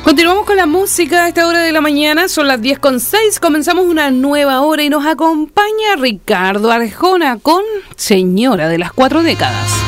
Continuamos con la música a esta hora de la mañana, son las 10:06, comenzamos una nueva hora y nos acompaña Ricardo Arjona con Señora de las 4 décadas.